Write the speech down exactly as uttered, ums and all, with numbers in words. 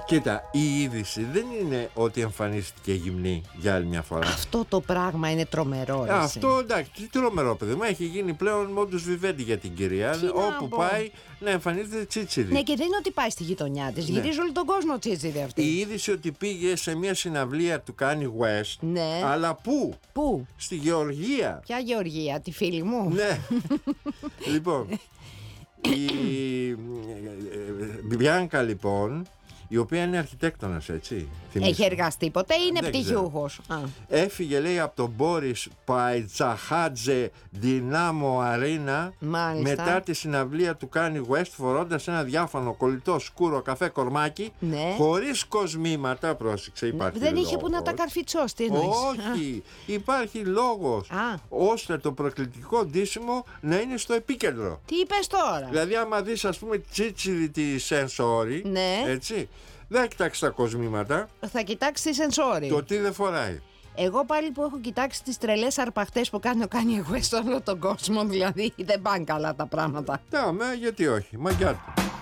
Κοίτα, η είδηση δεν είναι ότι εμφανίστηκε γυμνή για άλλη μια φορά. Αυτό το πράγμα είναι τρομερό. Ε, αυτό εντάξει, τι τρομερό παιδί μου. Έχει γίνει πλέον modus vivendi για την κυρία. Τι όπου να πάει να εμφανίζεται τσίτσιδη. Ναι, και δεν είναι ότι πάει στη γειτονιά της. Ναι. Γυρίζει όλο τον κόσμο τσίτσιδη αυτή. Η είδηση ότι πήγε σε μια συναυλία του Kanye West. Ναι. Αλλά πού? Πού? Στη Γεωργία. Ποια Γεωργία, τη φίλη μου? Ναι. Λοιπόν, η Μπιάνκα λοιπόν, η οποία είναι αρχιτέκτονας, έτσι. Έχει εργαστεί ποτέ ή είναι Δεν πτυχιούχος? Α. Έφυγε, λέει, από τον Μπόρις Παϊτσαχάτζε Δυνάμο Αρίνα μετά τη συναυλία του Kanye West, φορώντας ένα διάφανο κολλητό σκούρο καφέ κορμάκι, ναι. χωρίς κοσμήματα. Πρόσεξε, υπάρχει Δεν λόγος. είχε που να τα καρφιτσώσει, τι εννοείς? Όχι, υπάρχει λόγος Α. ώστε το προκλητικό ντύσιμο να είναι στο επίκεντρο. Τι είπες τώρα? Δηλαδή άμα δεις, ας πούμε, τσίτσιδη τη σενσόρι, ναι. έτσι, δεν θα κοιτάξει τα κοσμήματα. Θα κοιτάξει τη σενσόρι. Το τι δεν φοράει. Εγώ πάλι που έχω κοιτάξει τις τρελές αρπαχτές που κάνει ο Kanye West σε όλο τον κόσμο, δηλαδή δεν πάνε καλά τα πράγματα. Ναι, γιατί όχι, μαγιά του.